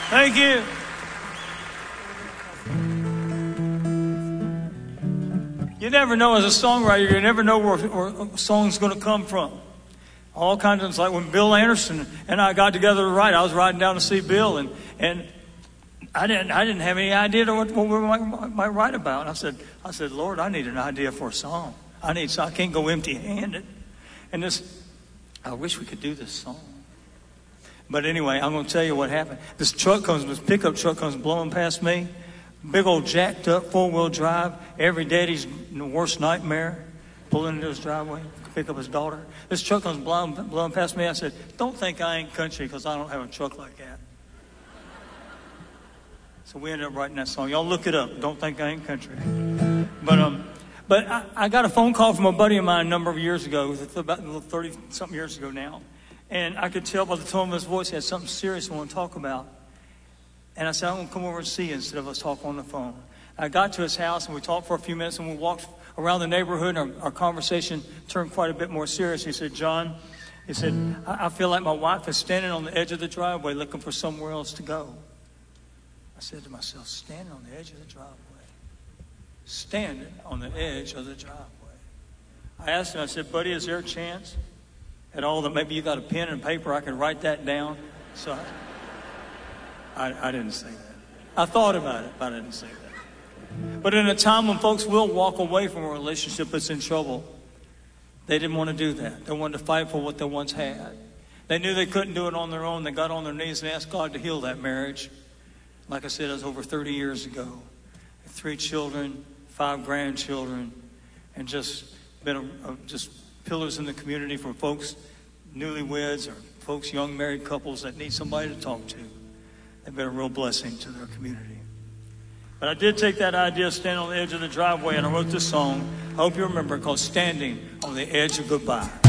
Thank you. You never know as a songwriter, you never know where a song's going to come from. All kinds of, like when Bill Anderson and I got together to write, I was riding down to see Bill, and I didn't have any idea what we might write about. And I said, Lord, I need an idea for a song. I can't go empty-handed. And I wish we could do this song. But anyway, I'm going to tell you what happened. This pickup truck comes blowing past me. Big old jacked up 4-wheel drive. Every daddy's worst nightmare. Pulling into his driveway to pick up his daughter. This truck comes blowing past me. I said, don't think I ain't country because I don't have a truck like that. So we ended up writing that song. Y'all look it up. Don't think I ain't country. But I got a phone call from a buddy of mine a number of years ago. About 30-something years ago now. And I could tell by the tone of his voice he had something serious I want to talk about. And I said, I'm going to come over and see you instead of us talk on the phone. I got to his house and we talked for a few minutes and we walked around the neighborhood and our conversation turned quite a bit more serious. He said, John, I feel like my wife is standing on the edge of the driveway looking for somewhere else to go. I said to myself, standing on the edge of the driveway. Standing on the edge of the driveway. I asked him, I said, buddy, is there a chance at all that maybe you got a pen and paper, I can write that down? So I didn't say that. I thought about it, but I didn't say that. But in a time when folks will walk away from a relationship that's in trouble, they didn't want to do that. They wanted to fight for what they once had. They knew they couldn't do it on their own. They got on their knees and asked God to heal that marriage. Like I said, it was over 30 years ago. 3 children, 5 grandchildren, and just been just pillars in the community for folks, newlyweds or folks, young married couples that need somebody to talk to. They've been a real blessing to their community. But I did take that idea, stand on the edge of the driveway, and I wrote this song. I hope you remember it, called Standing on the Edge of Goodbye.